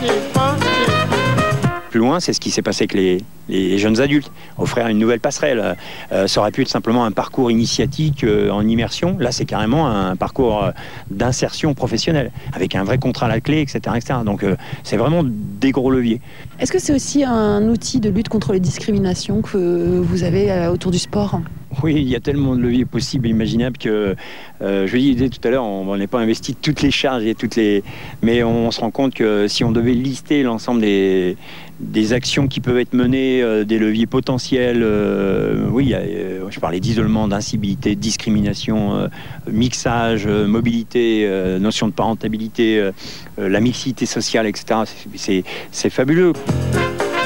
Plus loin, c'est ce qui s'est passé avec les jeunes adultes. Offrir une nouvelle passerelle. Ça aurait pu être simplement un parcours initiatique en immersion. Là, c'est carrément un parcours d'insertion professionnelle, avec un vrai contrat à la clé, etc. etc. Donc, c'est vraiment des gros leviers. Est-ce que c'est aussi un outil de lutte contre les discriminations que vous avez autour du sport ? Oui, il y a tellement de leviers possibles et imaginables que, je le disais tout à l'heure, on n'est pas investi toutes les charges et mais on se rend compte que si on devait lister l'ensemble des actions qui peuvent être menées, des leviers potentiels, je parlais d'isolement, d'incivilité, de discrimination, mixage, mobilité, notion de parentalité, la mixité sociale, etc. C'est fabuleux.